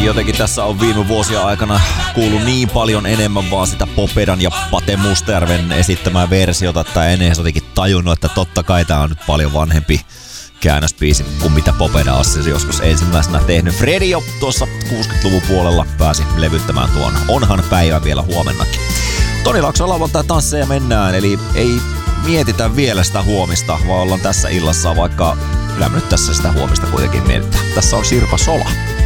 Jotenkin tässä on viime vuosien aikana kuullut niin paljon enemmän vaan sitä Popedan ja Pate Mustajärven esittämää versiota, että en edes jotenkin tajunnut, että totta kai tää on nyt paljon vanhempi käännösbiisi kuin mitä Popeda olisi joskus ensimmäisenä tehnyt. Fredi jo tuossa 60-luvun puolella pääsi levyttämään tuon Onhan päivä vielä huomennakin. Toni Laakso lauantai tansseja mennään, eli ei mietitä vielä sitä huomista, vaan ollaan tässä illassa, vaikka kyllä nyt tässä sitä huomista kuitenkin mietitään. Tässä on Sirpa Sola.